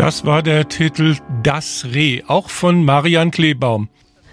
Das war der Titel Das Reh, auch von Marian Kleebaum.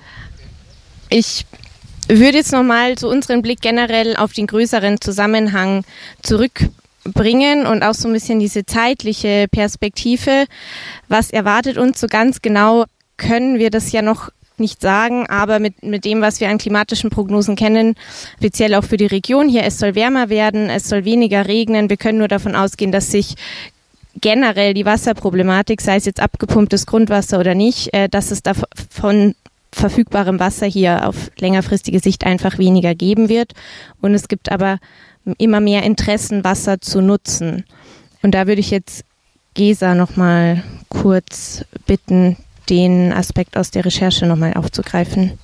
Ich würde jetzt nochmal so unseren Blick generell auf den größeren Zusammenhang zurückbringen und auch so ein bisschen diese zeitliche Perspektive. Was erwartet uns so ganz genau, können wir das ja noch nicht sagen, aber mit dem, was wir an klimatischen Prognosen kennen, speziell auch für die Region hier, es soll wärmer werden, es soll weniger regnen. Wir können nur davon ausgehen, dass sich generell die Wasserproblematik, sei es jetzt abgepumptes Grundwasser oder nicht, dass es davon verfügbarem Wasser hier auf längerfristige Sicht einfach weniger geben wird. Und es gibt aber immer mehr Interessen, Wasser zu nutzen. Und da würde ich jetzt Gesa nochmal kurz bitten, den Aspekt aus der Recherche nochmal aufzugreifen.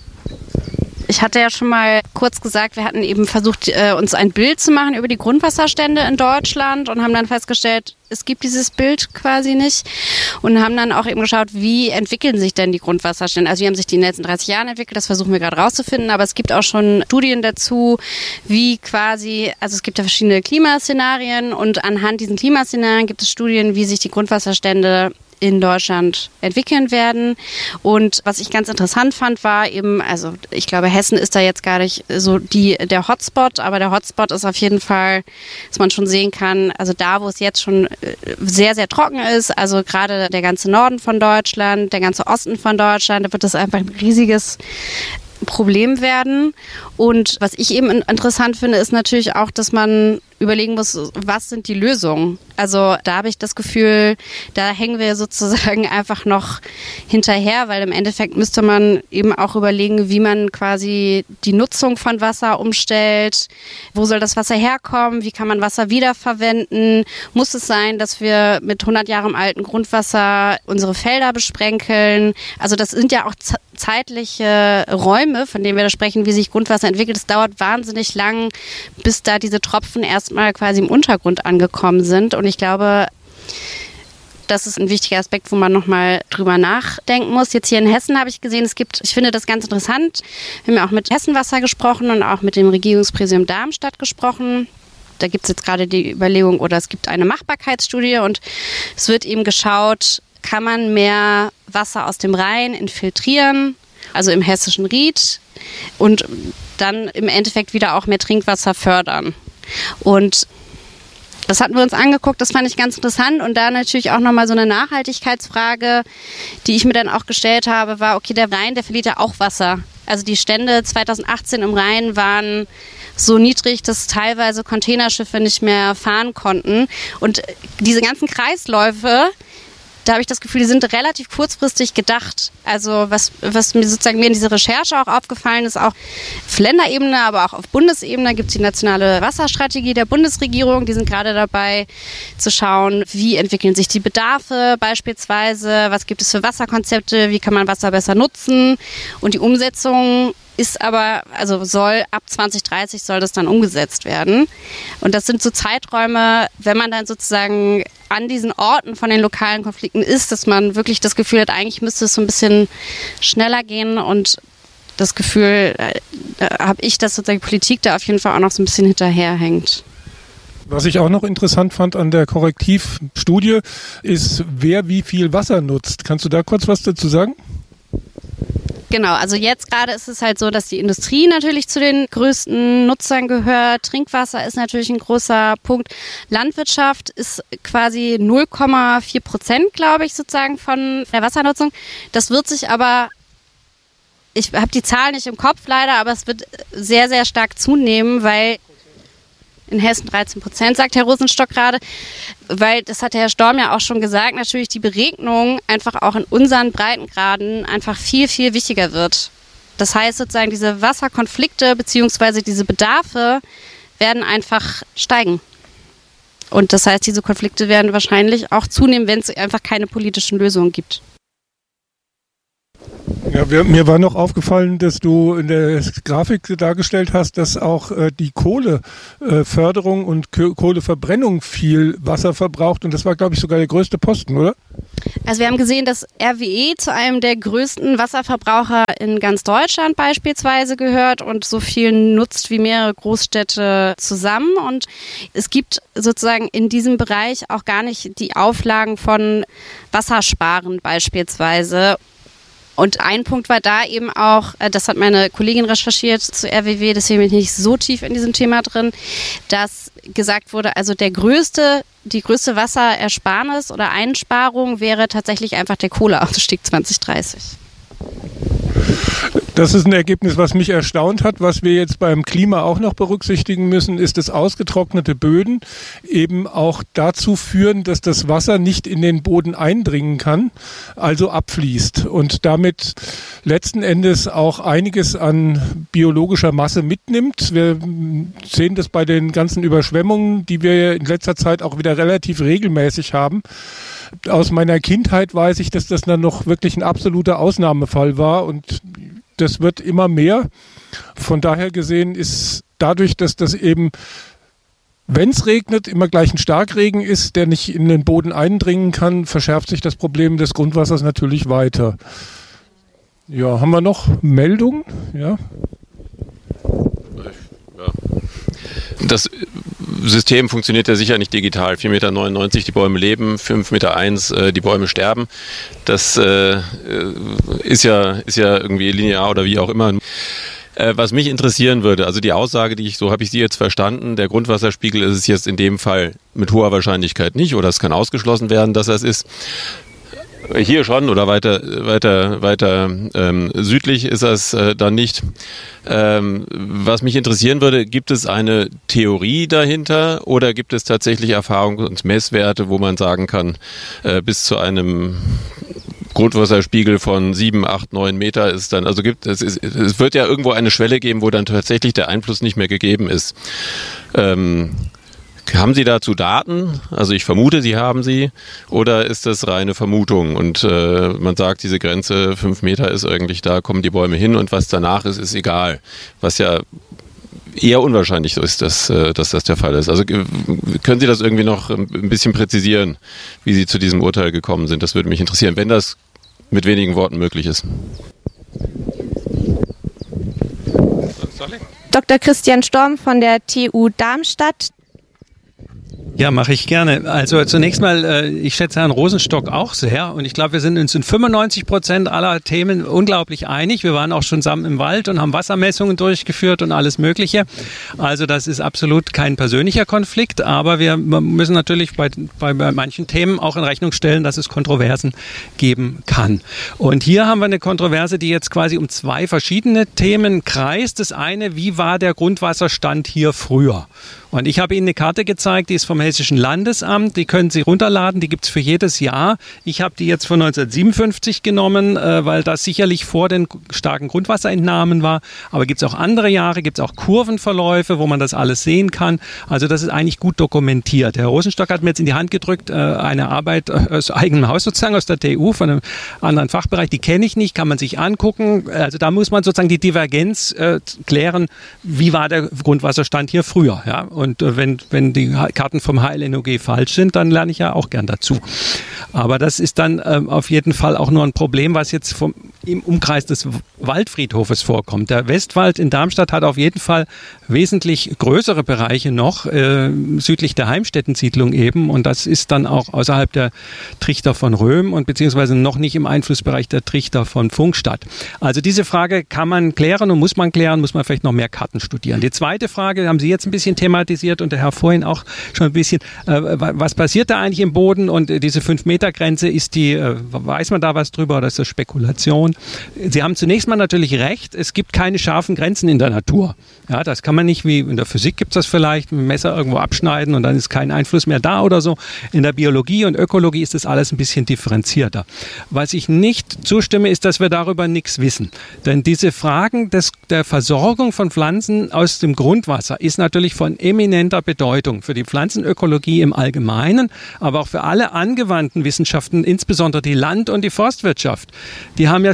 Ich hatte ja schon mal kurz gesagt, wir hatten eben versucht, uns ein Bild zu machen über die Grundwasserstände in Deutschland und haben dann festgestellt, es gibt dieses Bild quasi nicht und haben dann auch eben geschaut, wie entwickeln sich denn die Grundwasserstände? Also wie haben sich die in den letzten 30 Jahren entwickelt? Das versuchen wir gerade rauszufinden, aber es gibt auch schon Studien dazu, wie quasi, also es gibt ja verschiedene Klimaszenarien und anhand diesen Klimaszenarien gibt es Studien, wie sich die Grundwasserstände in Deutschland entwickeln werden. Und was ich ganz interessant fand, war eben, also ich glaube, Hessen ist da jetzt gar nicht so der Hotspot, aber der Hotspot ist auf jeden Fall, dass man schon sehen kann, also da, wo es jetzt schon sehr, sehr trocken ist, also gerade der ganze Norden von Deutschland, der ganze Osten von Deutschland, da wird das einfach ein riesiges Problem werden. Und was ich eben interessant finde, ist natürlich auch, dass man überlegen muss, was sind die Lösungen? Also da habe ich das Gefühl, da hängen wir sozusagen einfach noch hinterher, weil im Endeffekt müsste man eben auch überlegen, wie man quasi die Nutzung von Wasser umstellt. Wo soll das Wasser herkommen? Wie kann man Wasser wiederverwenden? Muss es sein, dass wir mit 100 Jahren alten Grundwasser unsere Felder besprenkeln? Also das sind ja auch zeitliche Räume, von denen wir da sprechen, wie sich Grundwasser entwickelt. Es dauert wahnsinnig lang, bis da diese Tropfen erstmal quasi im Untergrund angekommen sind. Und ich glaube, das ist ein wichtiger Aspekt, wo man nochmal drüber nachdenken muss. Jetzt hier in Hessen habe ich gesehen, ich finde das ganz interessant. Wir haben ja auch mit Hessenwasser gesprochen und auch mit dem Regierungspräsidium Darmstadt gesprochen. Da gibt es jetzt gerade die Überlegung, oder es gibt eine Machbarkeitsstudie und es wird eben geschaut, kann man mehr Wasser aus dem Rhein infiltrieren, also im hessischen Ried, und dann im Endeffekt wieder auch mehr Trinkwasser fördern. Und das hatten wir uns angeguckt, das fand ich ganz interessant. Und da natürlich auch nochmal so eine Nachhaltigkeitsfrage, die ich mir dann auch gestellt habe, war, okay, der Rhein, der verliert ja auch Wasser. Also die Stände 2018 im Rhein waren so niedrig, dass teilweise Containerschiffe nicht mehr fahren konnten. Und diese ganzen Kreisläufe, da habe ich das Gefühl, die sind relativ kurzfristig gedacht. Also was mir sozusagen in dieser Recherche auch aufgefallen ist, auch auf Länderebene, aber auch auf Bundesebene gibt es die nationale Wasserstrategie der Bundesregierung. Die sind gerade dabei zu schauen, wie entwickeln sich die Bedarfe beispielsweise, was gibt es für Wasserkonzepte, wie kann man Wasser besser nutzen. Und die Umsetzung ist aber, also ab 2030 soll das dann umgesetzt werden. Und das sind so Zeiträume, wenn man dann sozusagen an diesen Orten von den lokalen Konflikten ist, dass man wirklich das Gefühl hat, eigentlich müsste es so ein bisschen schneller gehen, und das Gefühl habe ich, dass sozusagen die Politik da auf jeden Fall auch noch so ein bisschen hinterherhängt. Was ich auch noch interessant fand an der Korrektivstudie ist, wer wie viel Wasser nutzt. Kannst du da kurz was dazu sagen? Genau, also jetzt gerade ist es halt so, dass die Industrie natürlich zu den größten Nutzern gehört. Trinkwasser ist natürlich ein großer Punkt. Landwirtschaft ist quasi 0,4%, glaube ich, sozusagen von der Wassernutzung. Das wird sich aber, ich habe die Zahl nicht im Kopf leider, aber es wird sehr, sehr stark zunehmen, weil in Hessen 13%, sagt Herr Rosenstock gerade, weil, das hat Herr Storm ja auch schon gesagt, natürlich die Beregnung einfach auch in unseren Breitengraden einfach viel, viel wichtiger wird. Das heißt sozusagen, diese Wasserkonflikte bzw. diese Bedarfe werden einfach steigen. Und das heißt, diese Konflikte werden wahrscheinlich auch zunehmen, wenn es einfach keine politischen Lösungen gibt. Ja, mir war noch aufgefallen, dass du in der Grafik dargestellt hast, dass auch die Kohleförderung und Kohleverbrennung viel Wasser verbraucht. Und das war, glaube ich, sogar der größte Posten, oder? Also wir haben gesehen, dass RWE zu einem der größten Wasserverbraucher in ganz Deutschland beispielsweise gehört und so viel nutzt wie mehrere Großstädte zusammen. Und es gibt sozusagen in diesem Bereich auch gar nicht die Auflagen von Wassersparen beispielsweise. Und ein Punkt war da eben auch, das hat meine Kollegin recherchiert zu RWE, deswegen bin ich nicht so tief in diesem Thema drin, dass gesagt wurde, also die größte Wasserersparnis oder Einsparung wäre tatsächlich einfach der Kohleausstieg 2030. Das ist ein Ergebnis, was mich erstaunt hat. Was wir jetzt beim Klima auch noch berücksichtigen müssen, ist, dass ausgetrocknete Böden eben auch dazu führen, dass das Wasser nicht in den Boden eindringen kann, also abfließt und damit letzten Endes auch einiges an biologischer Masse mitnimmt. Wir sehen das bei den ganzen Überschwemmungen, die wir in letzter Zeit auch wieder relativ regelmäßig haben. Aus meiner Kindheit weiß ich, dass das dann noch wirklich ein absoluter Ausnahmefall war und das wird immer mehr. Von daher gesehen ist dadurch, dass das eben, wenn es regnet, immer gleich ein Starkregen ist, der nicht in den Boden eindringen kann, verschärft sich das Problem des Grundwassers natürlich weiter. Ja, haben wir noch Meldungen? Ja. Das System funktioniert ja sicher nicht digital. 4,99 Meter, die Bäume leben, 5,1 Meter, die Bäume sterben. Das ist ja irgendwie linear oder wie auch immer. Was mich interessieren würde, also die Aussage, so habe ich sie jetzt verstanden, der Grundwasserspiegel ist es jetzt in dem Fall mit hoher Wahrscheinlichkeit nicht oder es kann ausgeschlossen werden, dass es ist. Hier schon oder weiter südlich ist das dann nicht. Was mich interessieren würde, gibt es eine Theorie dahinter oder gibt es tatsächlich Erfahrungs- und Messwerte, wo man sagen kann, bis zu einem Grundwasserspiegel von 7, 8, 9 Meter ist dann, also es wird ja irgendwo eine Schwelle geben, wo dann tatsächlich der Einfluss nicht mehr gegeben ist. Haben Sie dazu Daten? Also ich vermute, Sie haben sie. Oder ist das reine Vermutung? Und man sagt, diese Grenze 5 Meter ist eigentlich, da kommen die Bäume hin und was danach ist, ist egal. Was ja eher unwahrscheinlich so ist, dass das der Fall ist. Also können Sie das irgendwie noch ein bisschen präzisieren, wie Sie zu diesem Urteil gekommen sind? Das würde mich interessieren, wenn das mit wenigen Worten möglich ist. Dr. Christian Storm von der TU Darmstadt. Ja, mache ich gerne. Also zunächst mal, ich schätze Herrn Rosenstock auch sehr und ich glaube, wir sind uns in 95% aller Themen unglaublich einig. Wir waren auch schon zusammen im Wald und haben Wassermessungen durchgeführt und alles Mögliche. Also das ist absolut kein persönlicher Konflikt, aber wir müssen natürlich bei manchen Themen auch in Rechnung stellen, dass es Kontroversen geben kann. Und hier haben wir eine Kontroverse, die jetzt quasi um 2 verschiedene Themen kreist. Das eine, wie war der Grundwasserstand hier früher? Und ich habe Ihnen eine Karte gezeigt, die ist vom Hessischen Landesamt, die können Sie runterladen, die gibt es für jedes Jahr. Ich habe die jetzt von 1957 genommen, weil das sicherlich vor den starken Grundwasserentnahmen war. Aber gibt es auch andere Jahre, gibt es auch Kurvenverläufe, wo man das alles sehen kann. Also das ist eigentlich gut dokumentiert. Herr Rosenstock hat mir jetzt in die Hand gedrückt, eine Arbeit aus eigenem Haus sozusagen, aus der TU, von einem anderen Fachbereich, die kenne ich nicht, kann man sich angucken. Also da muss man sozusagen die Divergenz klären, wie war der Grundwasserstand hier früher, ja. Und wenn die Karten vom HLNOG falsch sind, dann lerne ich ja auch gern dazu. Aber das ist dann auf jeden Fall auch nur ein Problem, was jetzt im Umkreis des Waldfriedhofes vorkommt. Der Westwald in Darmstadt hat auf jeden Fall wesentlich größere Bereiche noch, südlich der Heimstätten-Siedlung eben. Und das ist dann auch außerhalb der Trichter von Röhm und beziehungsweise noch nicht im Einflussbereich der Trichter von Funkstadt. Also diese Frage kann man klären und muss man klären, muss man vielleicht noch mehr Karten studieren. Die zweite Frage haben Sie jetzt ein bisschen thematisiert und der Herr vorhin auch schon ein bisschen, was passiert da eigentlich im Boden und diese 5-Meter-Grenze, weiß man da was drüber oder ist das Spekulation? Sie haben zunächst mal natürlich recht, es gibt keine scharfen Grenzen in der Natur. Ja, das kann man nicht, wie in der Physik gibt es das vielleicht, mit dem Messer irgendwo abschneiden und dann ist kein Einfluss mehr da oder so. In der Biologie und Ökologie ist das alles ein bisschen differenzierter. Was ich nicht zustimme, ist, dass wir darüber nichts wissen. Denn diese Fragen der Versorgung von Pflanzen aus dem Grundwasser ist natürlich von eminenter Bedeutung für die Pflanzenökologie im Allgemeinen, aber auch für alle angewandten Wissenschaften, insbesondere die Land- und die Forstwirtschaft. Die haben ja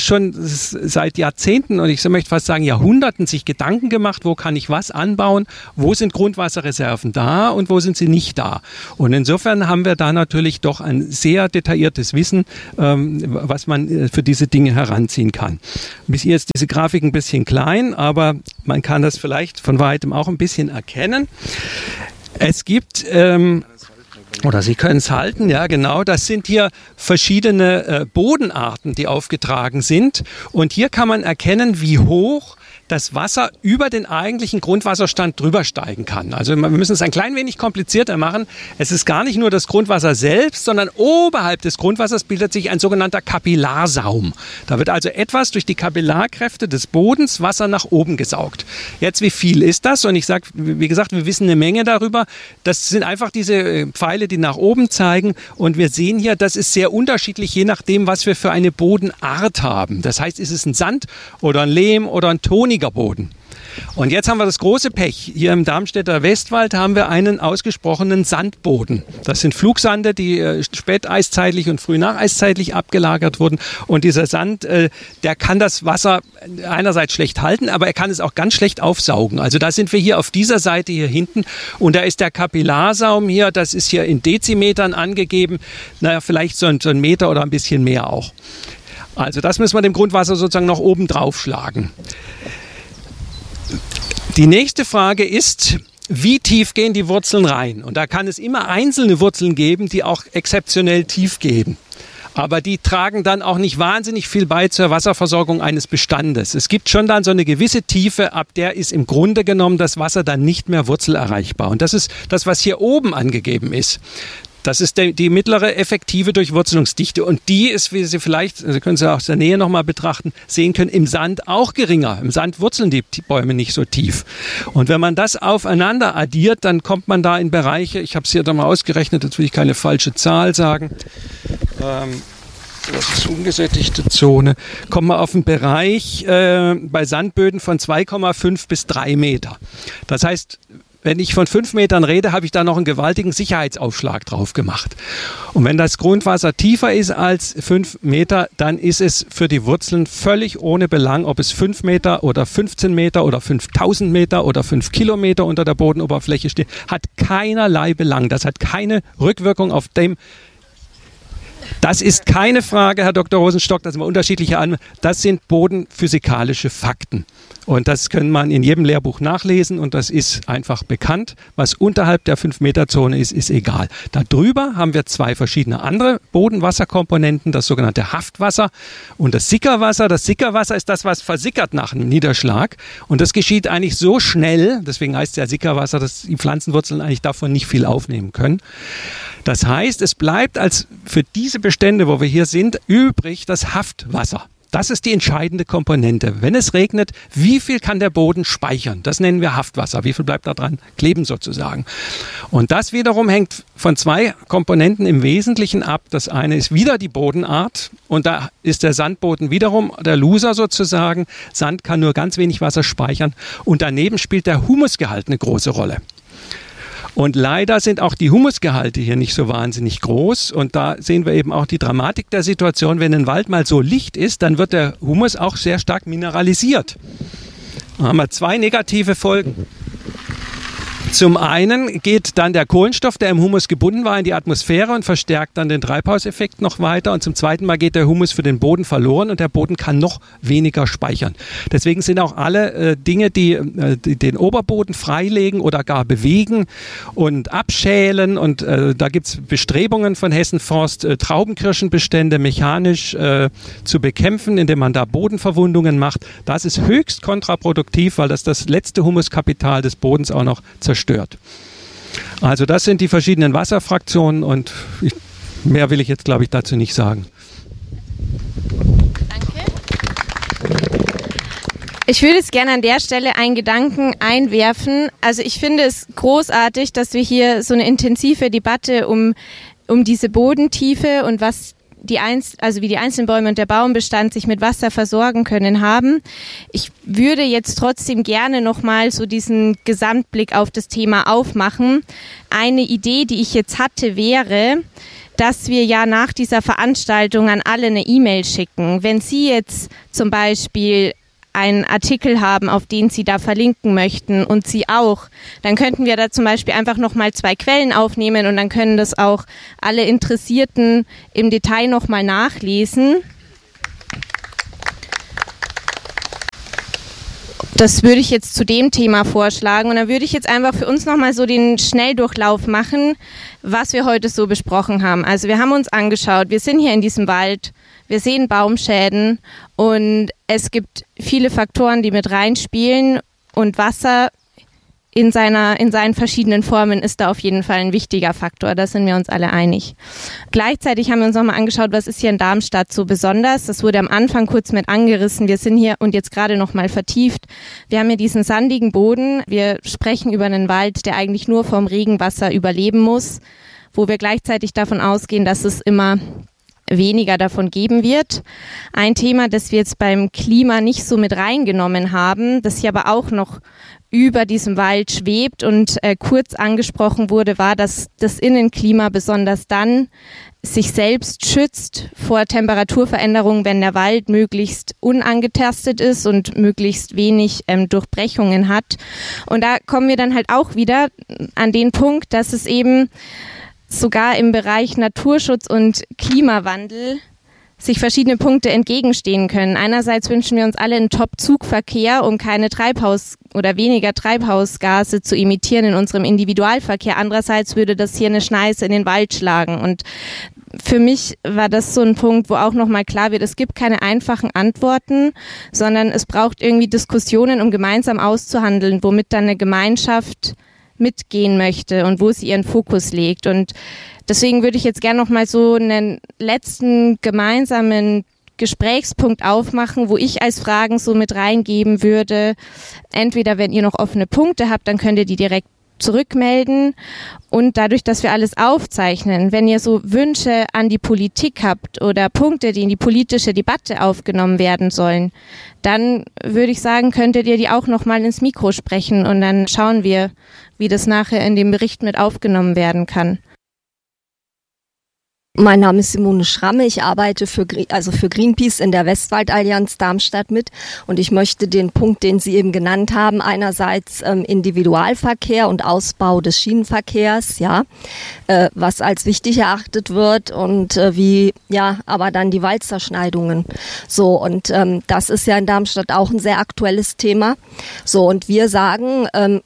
schon seit Jahrzehnten und ich möchte fast sagen Jahrhunderten sich Gedanken gemacht, wo kann ich was anbauen, wo sind Grundwasserreserven da und wo sind sie nicht da. Und insofern haben wir da natürlich doch ein sehr detailliertes Wissen, was man für diese Dinge heranziehen kann. Bis hier ist diese Grafik ein bisschen klein, aber man kann das vielleicht von weitem auch ein bisschen erkennen. Es gibt... Oder Sie können es halten, ja genau. Das sind hier verschiedene Bodenarten, die aufgetragen sind. Und hier kann man erkennen, wie hoch das Wasser über den eigentlichen Grundwasserstand drüber steigen kann. Also wir müssen es ein klein wenig komplizierter machen. Es ist gar nicht nur das Grundwasser selbst, sondern oberhalb des Grundwassers bildet sich ein sogenannter Kapillarsaum. Da wird also etwas durch die Kapillarkräfte des Bodens Wasser nach oben gesaugt. Jetzt, wie viel ist das? Und ich sage, wie gesagt, wir wissen eine Menge darüber. Das sind einfach diese Pfeile, die nach oben zeigen. Und wir sehen hier, das ist sehr unterschiedlich, je nachdem, was wir für eine Bodenart haben. Das heißt, ist es ein Sand oder ein Lehm oder ein toniger Boden. Und jetzt haben wir das große Pech. Hier im Darmstädter Westwald haben wir einen ausgesprochenen Sandboden. Das sind Flugsande, die späteiszeitlich und frühnacheiszeitig abgelagert wurden. Und dieser Sand, der kann das Wasser einerseits schlecht halten, aber er kann es auch ganz schlecht aufsaugen. Also da sind wir hier auf dieser Seite hier hinten. Und da ist der Kapillarsaum hier, das ist hier in Dezimetern angegeben. Naja, vielleicht so ein Meter oder ein bisschen mehr auch. Also das müssen wir dem Grundwasser sozusagen noch oben drauf schlagen. Die nächste Frage ist, wie tief gehen die Wurzeln rein? Und da kann es immer einzelne Wurzeln geben, die auch exzeptionell tief gehen. Aber die tragen dann auch nicht wahnsinnig viel bei zur Wasserversorgung eines Bestandes. Es gibt schon dann so eine gewisse Tiefe, ab der ist im Grunde genommen das Wasser dann nicht mehr wurzelerreichbar. Und das ist das, was hier oben angegeben ist. Das ist die mittlere effektive Durchwurzelungsdichte und die ist, wie Sie vielleicht, Sie können sie aus der Nähe nochmal betrachten, sehen können, im Sand auch geringer. Im Sand wurzeln die Bäume nicht so tief. Und wenn man das aufeinander addiert, dann kommt man da in Bereiche, ich habe es hier da mal ausgerechnet, jetzt will ich keine falsche Zahl sagen, das ist ungesättigte Zone, kommt man auf einen Bereich bei Sandböden von 2,5 bis 3 Meter. Das heißt, wenn ich von 5 Metern rede, habe ich da noch einen gewaltigen Sicherheitsaufschlag drauf gemacht. Und wenn das Grundwasser tiefer ist als 5 Meter, dann ist es für die Wurzeln völlig ohne Belang, ob es 5 Meter oder 15 Meter oder 5000 Meter oder 5 Kilometer unter der Bodenoberfläche steht, hat keinerlei Belang. Das hat keine Rückwirkung auf dem. Das ist keine Frage, Herr Dr. Rosenstock, das sind unterschiedliche Anwendungen. Das sind bodenphysikalische Fakten. Und das kann man in jedem Lehrbuch nachlesen und das ist einfach bekannt. Was unterhalb der 5-Meter-Zone ist, ist egal. Darüber haben wir 2 verschiedene andere Bodenwasserkomponenten, das sogenannte Haftwasser und das Sickerwasser. Das Sickerwasser ist das, was versickert nach einem Niederschlag. Und das geschieht eigentlich so schnell, deswegen heißt es ja Sickerwasser, dass die Pflanzenwurzeln eigentlich davon nicht viel aufnehmen können. Das heißt, es bleibt als für diese Bestände, wo wir hier sind, übrig das Haftwasser. Das ist die entscheidende Komponente. Wenn es regnet, wie viel kann der Boden speichern? Das nennen wir Haftwasser. Wie viel bleibt da dran kleben sozusagen? Und das wiederum hängt von 2 Komponenten im Wesentlichen ab. Das eine ist wieder die Bodenart und da ist der Sandboden wiederum der Loser sozusagen. Sand kann nur ganz wenig Wasser speichern und daneben spielt der Humusgehalt eine große Rolle. Und leider sind auch die Humusgehalte hier nicht so wahnsinnig groß. Und da sehen wir eben auch die Dramatik der Situation. Wenn ein Wald mal so licht ist, dann wird der Humus auch sehr stark mineralisiert. Da haben wir 2 negative Folgen. Zum einen geht dann der Kohlenstoff, der im Humus gebunden war, in die Atmosphäre und verstärkt dann den Treibhauseffekt noch weiter. Und zum zweiten Mal geht der Humus für den Boden verloren und der Boden kann noch weniger speichern. Deswegen sind auch alle Dinge, die den Oberboden freilegen oder gar bewegen und abschälen. Und da gibt es Bestrebungen von Hessen Forst, Traubenkirschenbestände mechanisch zu bekämpfen, indem man da Bodenverwundungen macht. Das ist höchst kontraproduktiv, weil das letzte Humuskapital des Bodens auch noch zerstört. Also das sind die verschiedenen Wasserfraktionen und mehr will ich jetzt, glaube ich, dazu nicht sagen. Danke. Ich würde jetzt gerne an der Stelle einen Gedanken einwerfen. Also ich finde es großartig, dass wir hier so eine intensive Debatte um diese Bodentiefe und was wie die einzelnen Bäume und der Baumbestand sich mit Wasser versorgen können haben. Ich würde jetzt trotzdem gerne nochmal so diesen Gesamtblick auf das Thema aufmachen. Eine Idee, die ich jetzt hatte, wäre, dass wir ja nach dieser Veranstaltung an alle eine E-Mail schicken. Wenn Sie jetzt zum Beispiel einen Artikel haben, auf den Sie da verlinken möchten und Sie auch, dann könnten wir da zum Beispiel einfach nochmal 2 Quellen aufnehmen und dann können das auch alle Interessierten im Detail nochmal nachlesen. Das würde ich jetzt zu dem Thema vorschlagen und dann würde ich jetzt einfach für uns nochmal so den Schnelldurchlauf machen, was wir heute so besprochen haben. Also wir haben uns angeschaut, wir sind hier in diesem Wald, wir sehen Baumschäden und es gibt viele Faktoren, die mit reinspielen und Wasser in seinen verschiedenen Formen ist da auf jeden Fall ein wichtiger Faktor, da sind wir uns alle einig. Gleichzeitig haben wir uns nochmal angeschaut, was ist hier in Darmstadt so besonders. Das wurde am Anfang kurz mit angerissen. Wir sind hier und jetzt gerade nochmal vertieft. Wir haben hier diesen sandigen Boden. Wir sprechen über einen Wald, der eigentlich nur vom Regenwasser überleben muss, wo wir gleichzeitig davon ausgehen, dass es immer weniger davon geben wird. Ein Thema, das wir jetzt beim Klima nicht so mit reingenommen haben, das hier aber auch noch über diesem Wald schwebt und kurz angesprochen wurde, war, dass das Innenklima besonders dann sich selbst schützt vor Temperaturveränderungen, wenn der Wald möglichst unangetastet ist und möglichst wenig Durchbrechungen hat. Und da kommen wir dann halt auch wieder an den Punkt, dass es eben sogar im Bereich Naturschutz und Klimawandel sich verschiedene Punkte entgegenstehen können. Einerseits wünschen wir uns alle einen Top-Zugverkehr, um keine weniger Treibhausgase zu emittieren in unserem Individualverkehr. Andererseits würde das hier eine Schneise in den Wald schlagen. Und für mich war das so ein Punkt, wo auch nochmal klar wird, es gibt keine einfachen Antworten, sondern es braucht irgendwie Diskussionen, um gemeinsam auszuhandeln, womit dann eine Gemeinschaft mitgehen möchte und wo sie ihren Fokus legt. Und deswegen würde ich jetzt gerne noch mal so einen letzten gemeinsamen Gesprächspunkt aufmachen, wo ich als Fragen so mit reingeben würde. Entweder, wenn ihr noch offene Punkte habt, dann könnt ihr die direkt zurückmelden. Und dadurch, dass wir alles aufzeichnen, wenn ihr so Wünsche an die Politik habt oder Punkte, die in die politische Debatte aufgenommen werden sollen, dann würde ich sagen, könntet ihr die auch noch mal ins Mikro sprechen und dann schauen wir, wie das nachher in dem Bericht mit aufgenommen werden kann. Mein Name ist Simone Schramme, ich arbeite für Greenpeace in der Westwaldallianz Darmstadt mit und ich möchte den Punkt, den Sie eben genannt haben, einerseits Individualverkehr und Ausbau des Schienenverkehrs, was als wichtig erachtet wird und aber dann die Waldzerschneidungen. So, und das ist ja in Darmstadt auch ein sehr aktuelles Thema. So, und wir sagen,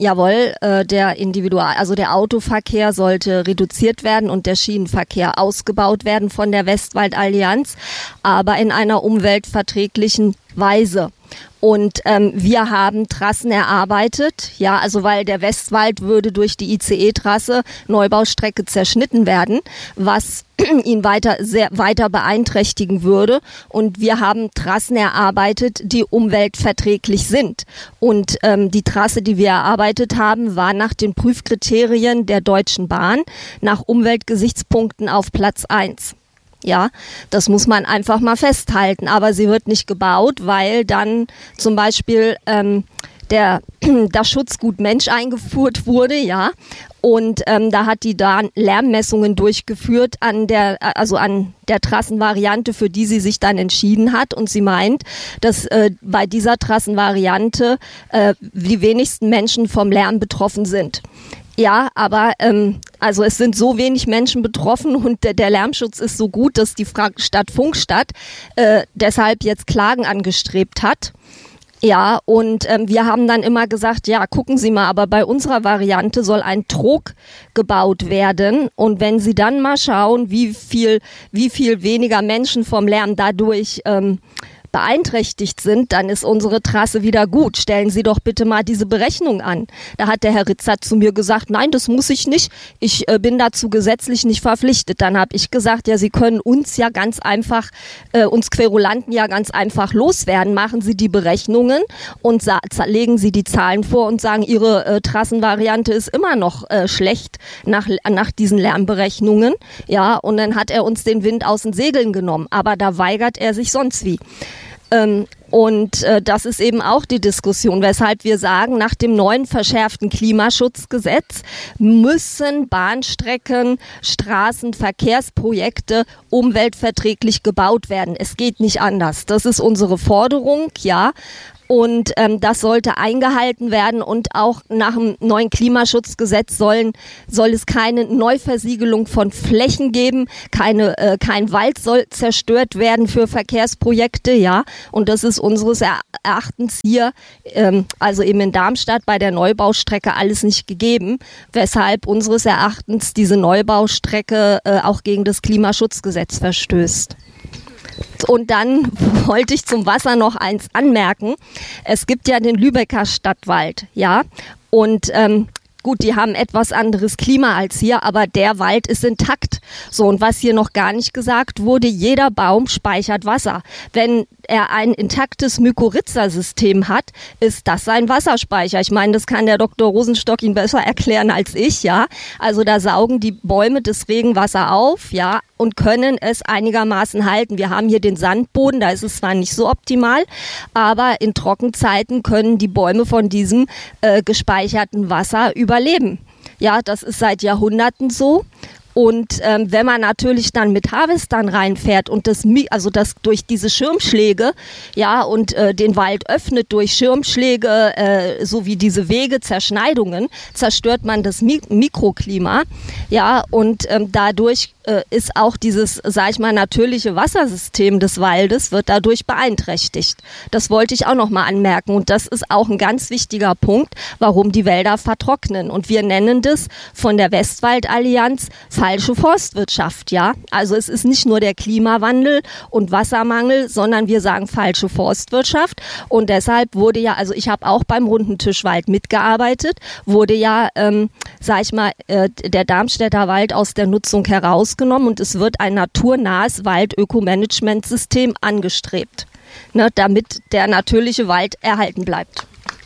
der Autoverkehr sollte reduziert werden und der Schienenverkehr ausgebaut werden von der Westwaldallianz, aber in einer umweltverträglichen Weise. Und wir haben Trassen erarbeitet, weil der Westwald würde durch die ICE-Trasse Neubaustrecke zerschnitten werden, was ihn weiter beeinträchtigen würde. Und wir haben Trassen erarbeitet, die umweltverträglich sind. Und die Trasse, die wir erarbeitet haben, war nach den Prüfkriterien der Deutschen Bahn nach Umweltgesichtspunkten auf Platz 1. Ja, das muss man einfach mal festhalten. Aber sie wird nicht gebaut, weil dann zum Beispiel das Schutzgut Mensch eingeführt wurde, und da hat die da Lärmmessungen durchgeführt an der Trassenvariante, für die sie sich dann entschieden hat. Und sie meint, dass bei dieser Trassenvariante die wenigsten Menschen vom Lärm betroffen sind. Ja, aber es sind so wenig Menschen betroffen und der Lärmschutz ist so gut, dass die Stadt Pfungstadt deshalb jetzt Klagen angestrebt hat. Ja, und wir haben dann immer gesagt, ja, gucken Sie mal, aber bei unserer Variante soll ein Trog gebaut werden. Und wenn Sie dann mal schauen, wie viel weniger Menschen vom Lärm dadurch beeinträchtigt sind, dann ist unsere Trasse wieder gut. Stellen Sie doch bitte mal diese Berechnung an. Da hat der Herr Ritzert zu mir gesagt, nein, das muss ich nicht. Ich bin dazu gesetzlich nicht verpflichtet. Dann habe ich gesagt, ja, Sie können uns ja ganz einfach, uns Querulanten ja ganz einfach loswerden. Machen Sie die Berechnungen und legen Sie die Zahlen vor und sagen, Ihre Trassenvariante ist immer noch schlecht nach diesen Lärmberechnungen. Ja, und dann hat er uns den Wind aus den Segeln genommen. Aber da weigert er sich sonst wie. Und das ist eben auch die Diskussion, weshalb wir sagen, nach dem neuen verschärften Klimaschutzgesetz müssen Bahnstrecken, Straßen, Verkehrsprojekte umweltverträglich gebaut werden. Es geht nicht anders. Das ist unsere Forderung, ja. Und das sollte eingehalten werden und auch nach dem neuen Klimaschutzgesetz soll es keine Neuversiegelung von Flächen geben, kein Wald soll zerstört werden für Verkehrsprojekte, ja. Und das ist unseres Erachtens hier, also eben in Darmstadt bei der Neubaustrecke alles nicht gegeben, weshalb unseres Erachtens diese Neubaustrecke auch gegen das Klimaschutzgesetz verstößt. Und dann wollte ich zum Wasser noch eins anmerken. Es gibt ja den Lübecker Stadtwald, ja, und gut, die haben etwas anderes Klima als hier, aber der Wald ist intakt. So, und was hier noch gar nicht gesagt wurde, jeder Baum speichert Wasser. Wenn er ein intaktes Mykorrhiza-System hat, ist das sein Wasserspeicher. Ich meine, das kann der Dr. Rosenstock Ihnen besser erklären als ich, ja. Also da saugen die Bäume das Regenwasser auf, ja, und können es einigermaßen halten. Wir haben hier den Sandboden, da ist es zwar nicht so optimal, aber in Trockenzeiten können die Bäume von diesem gespeicherten Wasser überleben. Ja, das ist seit Jahrhunderten so. Und wenn man natürlich dann mit Harvestern reinfährt und das durch diese Schirmschläge, ja, und den Wald öffnet durch Schirmschläge sowie diese Wege, Zerschneidungen, zerstört man das Mikroklima, ja, und dadurch ist auch dieses, sag ich mal, natürliche Wassersystem des Waldes wird dadurch beeinträchtigt. Das wollte ich auch noch mal anmerken und das ist auch ein ganz wichtiger Punkt, warum die Wälder vertrocknen. Und wir nennen das von der Westwaldallianz falsche Forstwirtschaft, ja. Also es ist nicht nur der Klimawandel und Wassermangel, sondern wir sagen falsche Forstwirtschaft. Und deshalb wurde ja, also ich habe auch beim Runden Tisch Wald mitgearbeitet, wurde ja, sag ich mal, der Darmstädter Wald aus der Nutzung herausgenommen und es wird ein naturnahes Waldökomanagementsystem angestrebt, ne, damit der natürliche Wald erhalten bleibt.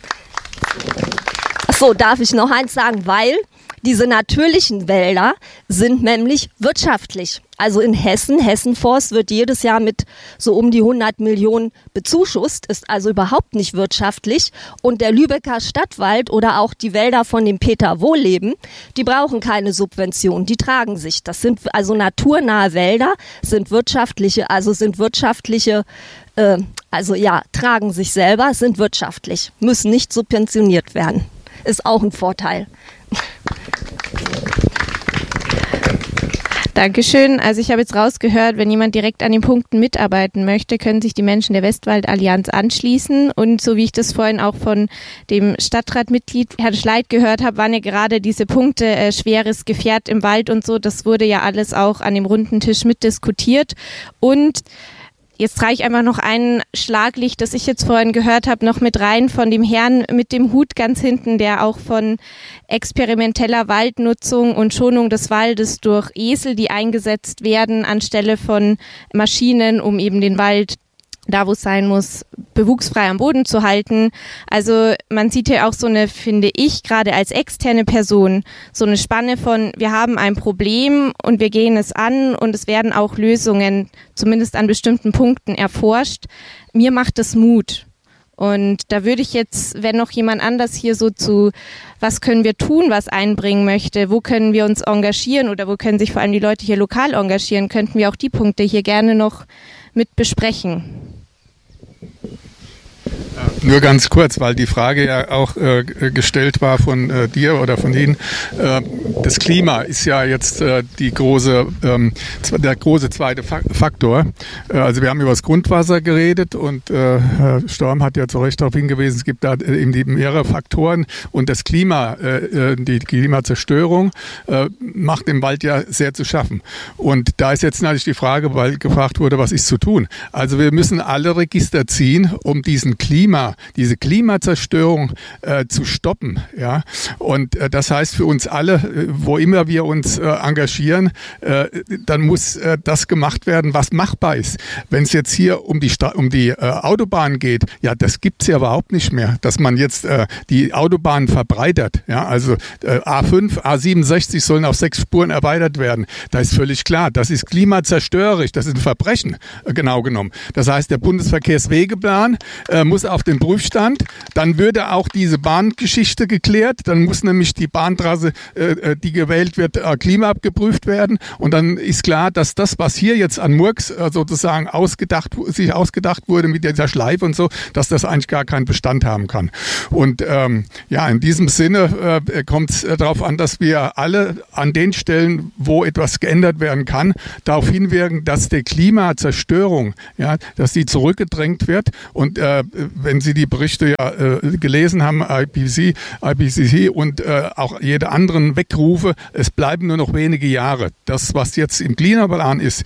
Achso, darf ich noch eins sagen, weil diese natürlichen Wälder sind nämlich wirtschaftlich. Also in Hessenforst wird jedes Jahr mit so um die 100 Millionen bezuschusst, ist also überhaupt nicht wirtschaftlich. Und der Lübecker Stadtwald oder auch die Wälder von dem Peter Wohlleben, die brauchen keine Subvention, die tragen sich. Das sind also naturnahe Wälder, tragen sich selber, sind wirtschaftlich, müssen nicht subventioniert werden. Ist auch ein Vorteil. Dankeschön. Also ich habe jetzt rausgehört, wenn jemand direkt an den Punkten mitarbeiten möchte, können sich die Menschen der Westwaldallianz anschließen. Und so wie ich das vorhin auch von dem Stadtratmitglied Herrn Schleit gehört habe, waren ja gerade diese Punkte schweres Gefährt im Wald und so. Das wurde ja alles auch an dem runden Tisch mitdiskutiert. Und jetzt trage ich einfach noch ein Schlaglicht, das ich jetzt vorhin gehört habe, noch mit rein von dem Herrn mit dem Hut ganz hinten, der auch von experimenteller Waldnutzung und Schonung des Waldes durch Esel, die eingesetzt werden, anstelle von Maschinen, um eben den Wald da wo es sein muss, bewuchsfrei am Boden zu halten. Also man sieht hier auch so eine, finde ich, gerade als externe Person, so eine Spanne von, wir haben ein Problem und wir gehen es an und es werden auch Lösungen, zumindest an bestimmten Punkten, erforscht. Mir macht das Mut. Und da würde ich jetzt, wenn noch jemand anders hier so zu, was können wir tun, was einbringen möchte, wo können wir uns engagieren oder wo können sich vor allem die Leute hier lokal engagieren, könnten wir auch die Punkte hier gerne noch mit besprechen. Nur ganz kurz, weil die Frage ja auch gestellt war von dir oder von Ihnen. Das Klima ist ja jetzt der große zweite Faktor. Also wir haben über das Grundwasser geredet und Herr Storm hat ja zu Recht darauf hingewiesen, es gibt da eben mehrere Faktoren und das Klima, die Klimazerstörung macht im Wald ja sehr zu schaffen. Und da ist jetzt natürlich die Frage, weil gefragt wurde, was ist zu tun? Also wir müssen alle Register ziehen, um diesen Klima diese Klimazerstörung zu stoppen. Ja? Und das heißt für uns alle, wo immer wir uns engagieren, dann muss das gemacht werden, was machbar ist. Wenn es jetzt hier um die Autobahn geht, ja, das gibt es ja überhaupt nicht mehr, dass man jetzt die Autobahnen verbreitert. Ja? Also A5, A67 sollen auf 6 Spuren erweitert werden. Da ist völlig klar, das ist klimazerstörerisch, das ist ein Verbrechen, genau genommen. Das heißt, der Bundesverkehrswegeplan muss auf den Prüfstand, dann würde auch diese Bahngeschichte geklärt, dann muss nämlich die Bahntrasse, die gewählt wird, klimaabgeprüft werden und dann ist klar, dass das, was hier jetzt an Murks sozusagen sich ausgedacht wurde mit dieser Schleife und so, dass das eigentlich gar keinen Bestand haben kann. Und in diesem Sinne kommt es darauf an, dass wir alle an den Stellen, wo etwas geändert werden kann, darauf hinwirken, dass die Klimazerstörung, ja, dass die zurückgedrängt wird. Und wenn Sie die Berichte gelesen haben, IPCC und auch jede anderen Wegrufe, es bleiben nur noch wenige Jahre. Das, was jetzt im Klimaplan ist,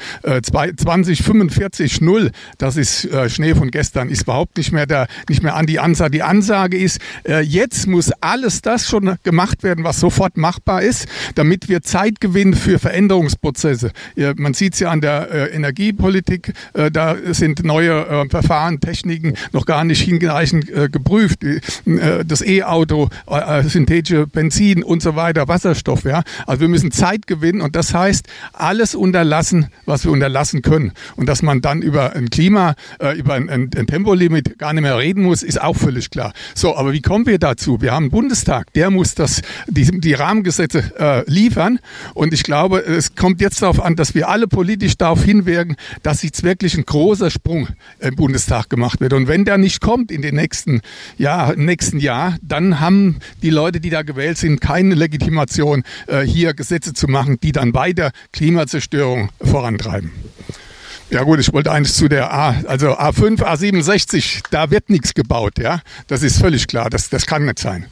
2045 0, das ist Schnee von gestern, ist überhaupt nicht mehr an die Ansage. Die Ansage ist, jetzt muss alles das schon gemacht werden, was sofort machbar ist, damit wir Zeit gewinnen für Veränderungsprozesse. Man sieht es ja an der Energiepolitik, da sind neue Verfahren, Techniken noch gar nicht hinreichend geprüft. Das E-Auto, synthetische Benzin und so weiter, Wasserstoff. Ja? Also wir müssen Zeit gewinnen und das heißt, alles unterlassen, was wir unterlassen können. Und dass man dann über ein Tempolimit gar nicht mehr reden muss, ist auch völlig klar. So, aber wie kommen wir dazu? Wir haben einen Bundestag, der muss die Rahmengesetze liefern und ich glaube, es kommt jetzt darauf an, dass wir alle politisch darauf hinwirken, dass jetzt wirklich ein großer Sprung im Bundestag gemacht wird. Und wenn der nicht kommt in den nächsten Jahr, dann haben die Leute, die da gewählt sind, keine Legitimation, hier Gesetze zu machen, die dann weiter Klimazerstörung vorantreiben. Ja gut, ich wollte eigentlich zu der A5, A67, da wird nichts gebaut, ja. Das ist völlig klar, das kann nicht sein.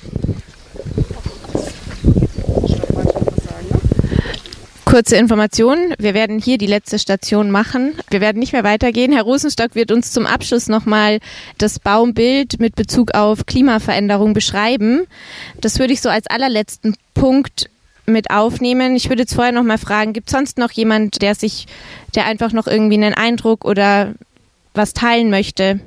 Kurze Information, wir werden hier die letzte Station machen. Wir werden nicht mehr weitergehen. Herr Rosenstock wird uns zum Abschluss nochmal das Baumbild mit Bezug auf Klimaveränderung beschreiben. Das würde ich so als allerletzten Punkt mit aufnehmen. Ich würde jetzt vorher noch mal fragen, gibt es sonst noch jemand, der einfach noch irgendwie einen Eindruck oder was teilen möchte?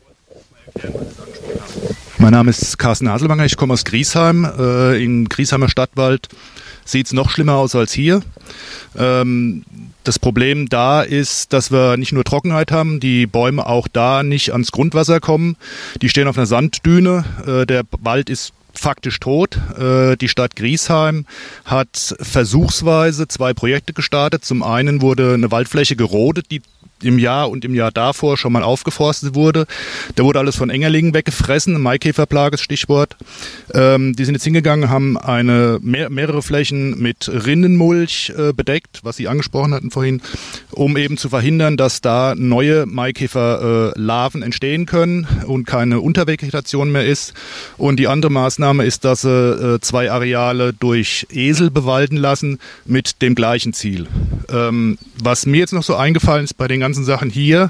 Mein Name ist Carsten Haselwanger, ich komme aus Griesheim. In Griesheimer Stadtwald sieht es noch schlimmer aus als hier. Das Problem da ist, dass wir nicht nur Trockenheit haben, die Bäume auch da nicht ans Grundwasser kommen. Die stehen auf einer Sanddüne, der Wald ist faktisch tot. Die Stadt Griesheim hat versuchsweise 2 Projekte gestartet. Zum einen wurde eine Waldfläche gerodet, die im Jahr und im Jahr davor schon mal aufgeforstet wurde. Da wurde alles von Engerlingen weggefressen, Maikäferplage ist Stichwort. Die sind jetzt hingegangen, haben mehrere Flächen mit Rindenmulch bedeckt, was Sie angesprochen hatten vorhin, um eben zu verhindern, dass da neue Maikäferlarven entstehen können und keine Untervegetation mehr ist. Und die andere Maßnahme ist, dass sie 2 Areale durch Esel bewalden lassen mit dem gleichen Ziel. Was mir jetzt noch so eingefallen ist bei den ganzen Sachen hier,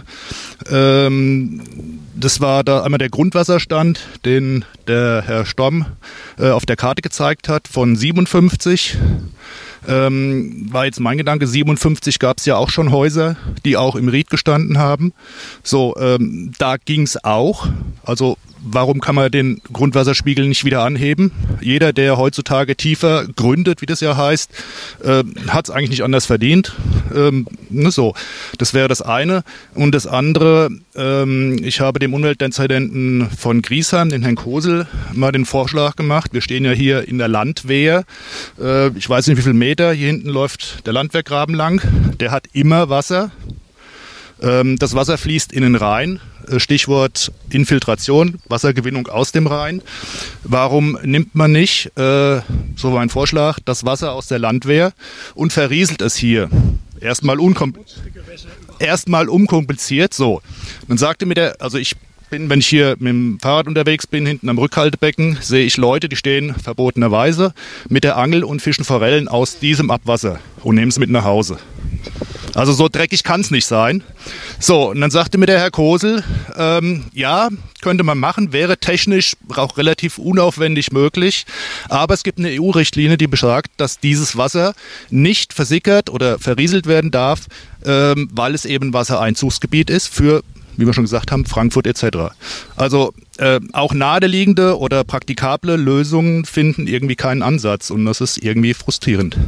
das war da einmal der Grundwasserstand, den der Herr Stomm auf der Karte gezeigt hat, von 57. War jetzt mein Gedanke, 57 gab es ja auch schon Häuser, die auch im Ried gestanden haben. So, da ging es auch. Also warum kann man den Grundwasserspiegel nicht wieder anheben? Jeder, der heutzutage tiefer gründet, wie das ja heißt, hat es eigentlich nicht anders verdient. So, das wäre das eine. Und das andere, ich habe dem Umweltdezernenten von Griesheim, den Herrn Kosel, mal den Vorschlag gemacht. Wir stehen ja hier in der Landwehr. Ich weiß nicht, wie viele Meter. Hier hinten läuft der Landwehrgraben lang. Der hat immer Wasser. Das Wasser fließt in den Rhein. Stichwort Infiltration, Wassergewinnung aus dem Rhein. Warum nimmt man nicht, so war ein Vorschlag, das Wasser aus der Landwehr und verrieselt es hier? Erstmal unkompliziert. So. Dann sagte mir wenn ich hier mit dem Fahrrad unterwegs bin, hinten am Rückhaltebecken, sehe ich Leute, die stehen verbotenerweise mit der Angel und fischen Forellen aus diesem Abwasser und nehmen es mit nach Hause. Also so dreckig kann es nicht sein. So, und dann sagte mir der Herr Kosel, ja, könnte man machen, wäre technisch auch relativ unaufwendig möglich, aber es gibt eine EU-Richtlinie, die besagt, dass dieses Wasser nicht versickert oder verrieselt werden darf, weil es eben Wassereinzugsgebiet ist für, wie wir schon gesagt haben, Frankfurt etc. Also auch naheliegende oder praktikable Lösungen finden irgendwie keinen Ansatz und das ist irgendwie frustrierend.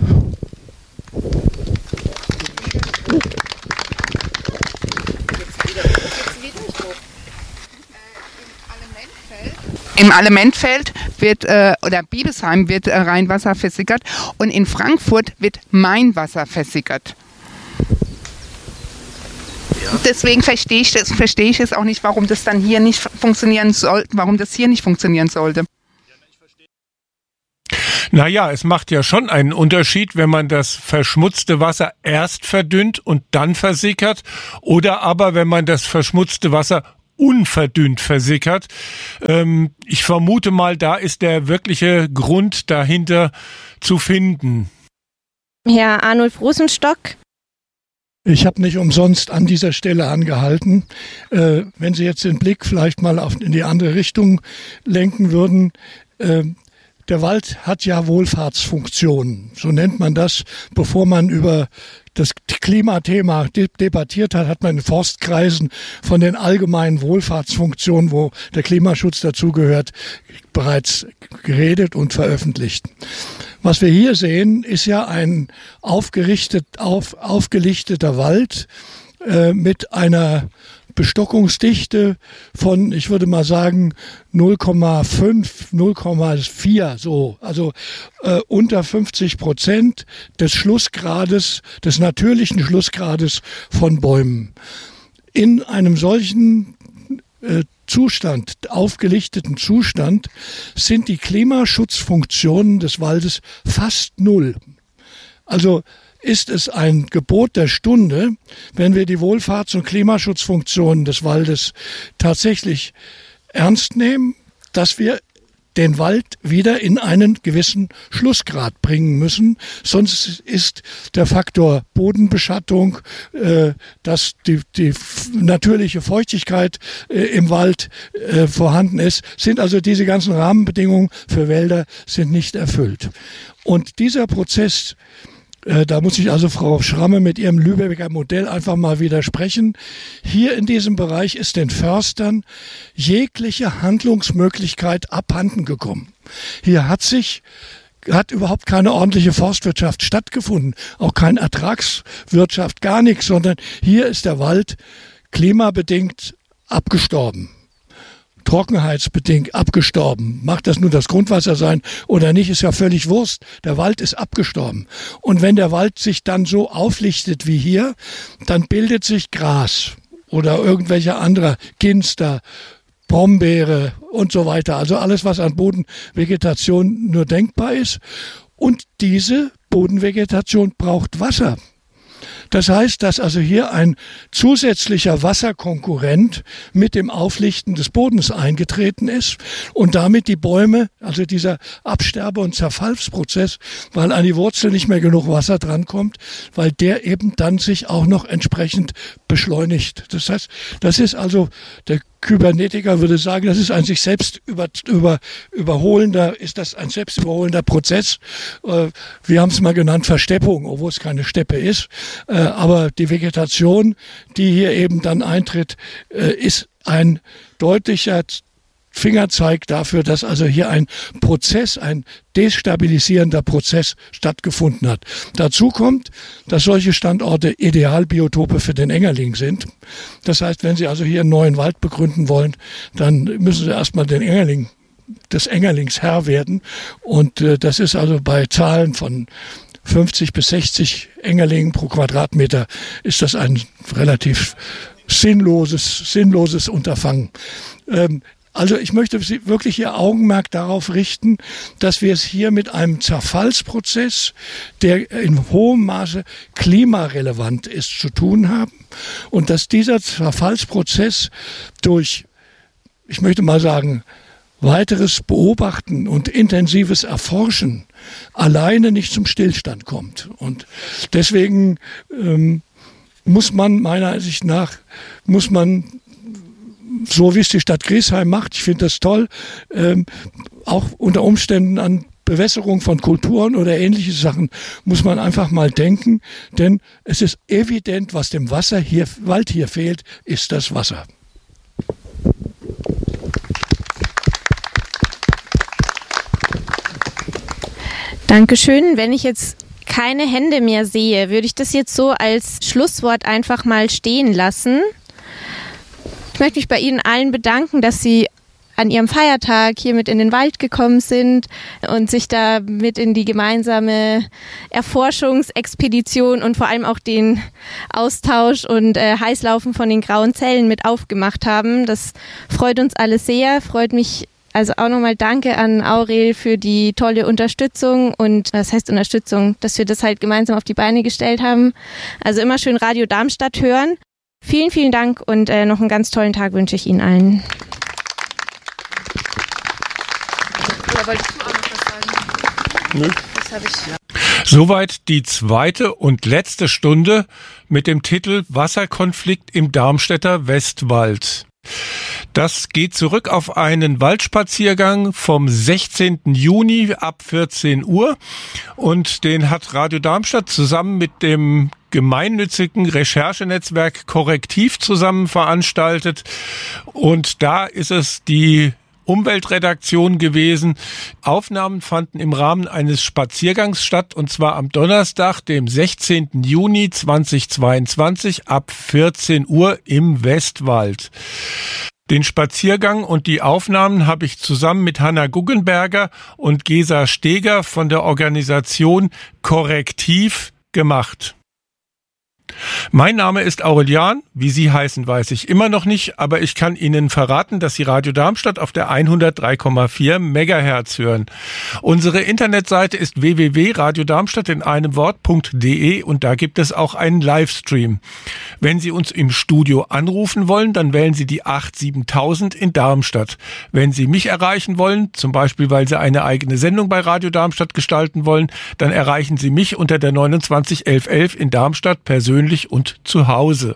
Im Allementfeld wird, oder Biebesheim wird Rheinwasser versickert und in Frankfurt wird Mainwasser versickert. Ja. Deswegen verstehe ich es auch nicht, warum das dann hier nicht funktionieren soll, warum das hier nicht funktionieren sollte. Naja, es macht ja schon einen Unterschied, wenn man das verschmutzte Wasser erst verdünnt und dann versickert oder aber wenn man das verschmutzte Wasser unverdünnt versickert. Ich vermute mal, da ist der wirkliche Grund dahinter zu finden. Herr Arnulf Rosenstock. Ich habe nicht umsonst an dieser Stelle angehalten. Wenn Sie jetzt den Blick vielleicht mal in die andere Richtung lenken würden, der Wald hat ja Wohlfahrtsfunktionen, so nennt man das. Bevor man über das Klimathema debattiert hat, hat man in Forstkreisen von den allgemeinen Wohlfahrtsfunktionen, wo der Klimaschutz dazugehört, bereits geredet und veröffentlicht. Was wir hier sehen, ist ja ein aufgelichteter Wald mit einer Bestockungsdichte von, ich würde mal sagen, 0,5, 0,4 so, also unter 50% des Schlussgrades, des natürlichen Schlussgrades von Bäumen. In einem solchen Zustand, aufgelichteten Zustand, sind die Klimaschutzfunktionen des Waldes fast null. Also ist es ein Gebot der Stunde, wenn wir die Wohlfahrts- und Klimaschutzfunktionen des Waldes tatsächlich ernst nehmen, dass wir den Wald wieder in einen gewissen Schlussgrad bringen müssen. Sonst ist der Faktor Bodenbeschattung, dass die natürliche Feuchtigkeit im Wald vorhanden ist, sind also diese ganzen Rahmenbedingungen für Wälder sind nicht erfüllt. Und dieser Prozess, da muss ich also Frau Schramme mit ihrem Lübecker Modell einfach mal widersprechen. Hier in diesem Bereich ist den Förstern jegliche Handlungsmöglichkeit abhanden gekommen. Hier hat überhaupt keine ordentliche Forstwirtschaft stattgefunden, auch keine Ertragswirtschaft, gar nichts, sondern hier ist der Wald klimabedingt abgestorben. Trockenheitsbedingt abgestorben. Mag das nun das Grundwasser sein oder nicht, ist ja völlig Wurst. Der Wald ist abgestorben. Und wenn der Wald sich dann so auflichtet wie hier, dann bildet sich Gras oder irgendwelche andere Ginster, Brombeere und so weiter. Also alles, was an Bodenvegetation nur denkbar ist. Und diese Bodenvegetation braucht Wasser. Das heißt, dass also hier ein zusätzlicher Wasserkonkurrent mit dem Auflichten des Bodens eingetreten ist und damit die Bäume, also dieser Absterbe- und Zerfallsprozess, weil an die Wurzel nicht mehr genug Wasser drankommt, weil der eben dann sich auch noch entsprechend beschleunigt. Das heißt, das ist also, der Kybernetiker würde sagen, das ist ein sich selbst überholender Prozess. Wir haben es mal genannt Versteppung, obwohl es keine Steppe ist. Aber die Vegetation, die hier eben dann eintritt, ist ein deutlicher Fingerzeig dafür, dass also hier ein Prozess, ein destabilisierender Prozess stattgefunden hat. Dazu kommt, dass solche Standorte Idealbiotope für den Engerling sind. Das heißt, wenn Sie also hier einen neuen Wald begründen wollen, dann müssen Sie erstmal des Engerlings Herr werden. Und das ist also bei Zahlen von 50 bis 60 Engerlingen pro Quadratmeter ist das ein relativ sinnloses Unterfangen. Also ich möchte wirklich Ihr Augenmerk darauf richten, dass wir es hier mit einem Zerfallsprozess, der in hohem Maße klimarelevant ist, zu tun haben und dass dieser Zerfallsprozess durch, ich möchte mal sagen, weiteres Beobachten und intensives Erforschen alleine nicht zum Stillstand kommt. Und deswegen muss man meiner Ansicht nach, so wie es die Stadt Griesheim macht, ich finde das toll, auch unter Umständen an Bewässerung von Kulturen oder ähnliche Sachen muss man einfach mal denken, denn es ist evident, was dem Wald hier fehlt, ist das Wasser. Dankeschön. Wenn ich jetzt keine Hände mehr sehe, würde ich das jetzt so als Schlusswort einfach mal stehen lassen. Ich möchte mich bei Ihnen allen bedanken, dass Sie an Ihrem Feiertag hier mit in den Wald gekommen sind und sich da mit in die gemeinsame Erforschungsexpedition und vor allem auch den Austausch und Heißlaufen von den grauen Zellen mit aufgemacht haben. Das freut uns alle sehr, freut mich. Also auch nochmal danke an Aurel für die tolle Unterstützung und was heißt Unterstützung, dass wir das halt gemeinsam auf die Beine gestellt haben. Also immer schön Radio Darmstadt hören. Vielen, vielen Dank und noch einen ganz tollen Tag wünsche ich Ihnen allen. Oder wolltest du auch noch was sagen? Nö. Das habe ich. Soweit die zweite und letzte Stunde mit dem Titel Wasserkonflikt im Darmstädter Westwald. Das geht zurück auf einen Waldspaziergang vom 16. Juni ab 14 Uhr und den hat Radio Darmstadt zusammen mit dem gemeinnützigen Recherchenetzwerk Korrektiv zusammen veranstaltet und da ist es die Umweltredaktion gewesen. Aufnahmen fanden im Rahmen eines Spaziergangs statt und zwar am Donnerstag, dem 16. Juni 2022 ab 14 Uhr im Westwald. Den Spaziergang und die Aufnahmen habe ich zusammen mit Hanna Guggenberger und Gesa Steger von der Organisation Korrektiv gemacht. Mein Name ist Aurelian, wie Sie heißen, weiß ich immer noch nicht, aber ich kann Ihnen verraten, dass Sie Radio Darmstadt auf der 103,4 Megahertz hören. Unsere Internetseite ist www.radiodarmstadt in einem Wort.de und da gibt es auch einen Livestream. Wenn Sie uns im Studio anrufen wollen, dann wählen Sie die 87000 in Darmstadt. Wenn Sie mich erreichen wollen, zum Beispiel weil Sie eine eigene Sendung bei Radio Darmstadt gestalten wollen, dann erreichen Sie mich unter der 29 1111 in Darmstadt persönlich und zu Hause.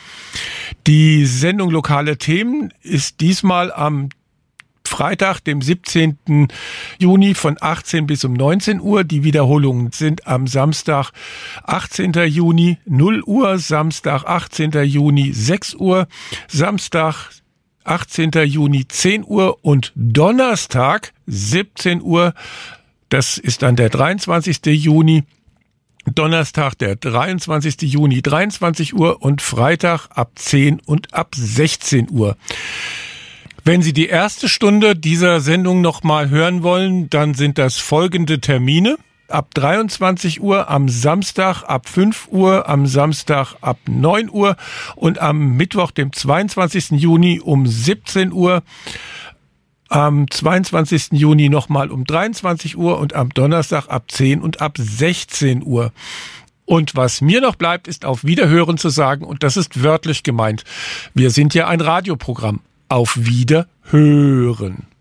Die Sendung Lokale Themen ist diesmal am Freitag, dem 17. Juni von 18 bis um 19 Uhr. Die Wiederholungen sind am Samstag, 18. Juni 0 Uhr, Samstag, 18. Juni 6 Uhr, Samstag, 18. Juni 10 Uhr und Donnerstag 17 Uhr. Das ist dann der 23. Juni. Donnerstag, der 23. Juni, 23 Uhr und Freitag ab 10 und ab 16 Uhr. Wenn Sie die erste Stunde dieser Sendung nochmal hören wollen, dann sind das folgende Termine. Ab 23 Uhr am Samstag, ab 5 Uhr, am Samstag ab 9 Uhr und am Mittwoch, dem 22. Juni um 17 Uhr. Am 22. Juni nochmal um 23 Uhr und am Donnerstag ab 10 und ab 16 Uhr. Und was mir noch bleibt, ist auf Wiederhören zu sagen, und das ist wörtlich gemeint. Wir sind ja ein Radioprogramm. Auf Wiederhören.